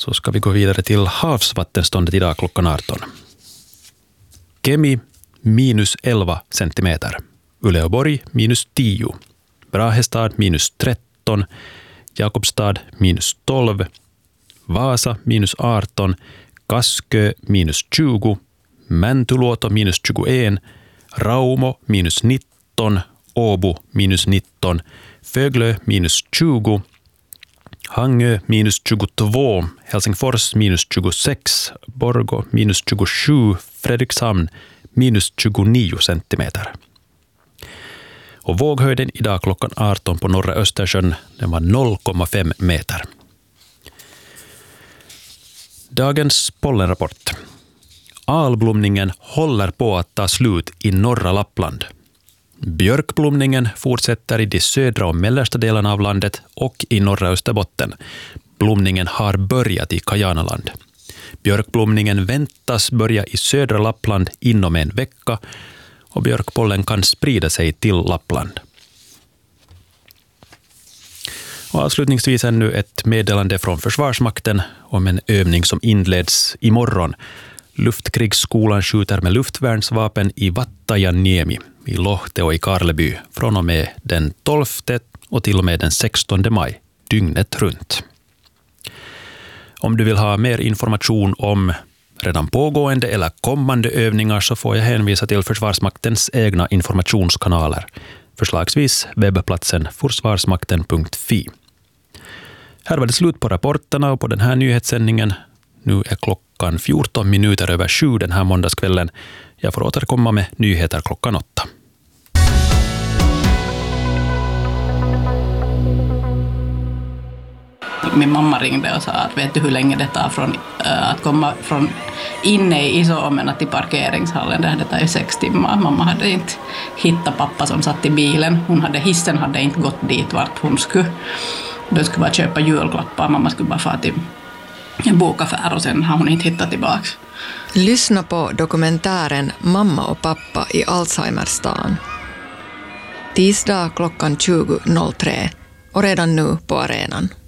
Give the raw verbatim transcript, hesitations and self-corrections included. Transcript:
så ska vi gå vidare till havsvattenståndet idag klockan arton. Kemi minus elva centimeter. Uleåborg minus tio. Brahestad minus tretton. Jakobstad minus tolv. Vasa minus arton. Kaskö minus tjugo. Mäntyluoto minus tjugoen. Raumo minus nitton. Åbo minus nitton. Föglö minus tjugo. Hangö minus tjugotvå. Helsingfors minus tjugosex. Borgå minus tjugosju. Fredrikshamn minus tjugonio centimeter. Och våghöjden idag klockan arton på norra Östersjön, den var noll komma fem meter. Dagens pollenrapport. Alblomningen håller på att ta slut i norra Lappland. Björkblomningen fortsätter i de södra och mellersta delarna av landet och i norra Österbotten. Blomningen har börjat i Kajanaland. Björkblomningen väntas börja i södra Lappland inom en vecka och björkpollen kan sprida sig till Lappland. Och avslutningsvis ännu ett meddelande från Försvarsmakten om en övning som inleds imorgon. Luftkrigsskolan skjuter med luftvärnsvapen i Vattajaniemi, i Lohte och i Karleby från och med den tolfte och till och med den sextonde maj, dygnet runt. Om du vill ha mer information om redan pågående eller kommande övningar så får jag hänvisa till Försvarsmaktens egna informationskanaler, förslagsvis webbplatsen försvarsmakten punkt fi. Här var det slut på rapporterna och på den här nyhetssändningen. Nu är klockan fjorton minuter över sju den här måndagskvällen. Jag får återkomma med nyheter klockan åtta. Min mamma ringde och sa att vet du hur länge det tar från, äh, att komma från inne i Isoomena till parkeringshallen. Det hade tagit sex timmar. Mamma hade inte hittat pappa som satt i bilen. Hon hade, hissen hade inte gått dit vart hon skulle. Då skulle bara köpa julklappar. Mamma skulle bara få till en bokaffär och sen har hon inte hittat tillbaka. Lyssna på dokumentären Mamma och pappa i Alzheimerstan. Tisdag klockan tjugo noll tre och redan nu på arenan.